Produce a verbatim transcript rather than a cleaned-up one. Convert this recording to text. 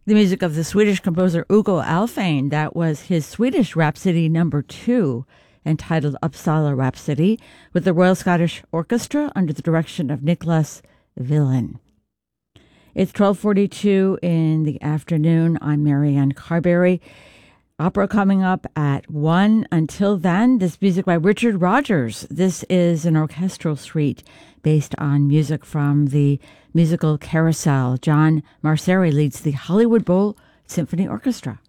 The music of the Swedish composer Ugo Alfvén. That was his Swedish Rhapsody number two, entitled Uppsala Rhapsody, with the Royal Scottish Orchestra under the direction of Nicholas Villen. It's twelve forty-two in the afternoon. I'm Marianne Carberry. Opera coming up at one. Until then, this music by Richard Rodgers. This is an orchestral suite based on music from the musical Carousel. John Marceri leads the Hollywood Bowl Symphony Orchestra.